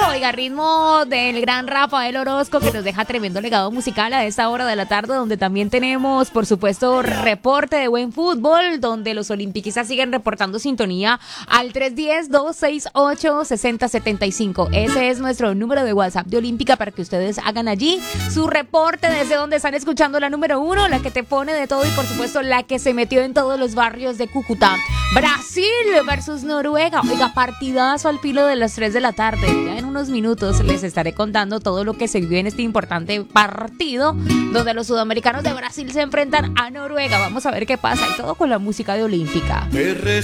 Oiga, ritmo del gran Rafael Orozco, que nos deja tremendo legado musical a esta hora de la tarde, donde también tenemos, por supuesto, reporte de buen fútbol, donde los olimpiquistas siguen reportando sintonía al 310-268-6075. Ese es nuestro número de WhatsApp de Olímpica para que ustedes hagan allí su reporte desde donde están escuchando la número 1, la que te pone de todo y, por supuesto, la que se metió en todos los barrios de Cúcuta. Brasil versus Noruega. Oiga, partidazo al filo de las 3 de la tarde. Ya en unos minutos les estaré contando todo lo que se vivió en este importante partido donde los sudamericanos de Brasil se enfrentan a Noruega. Vamos a ver qué pasa y todo con la música de Olímpica.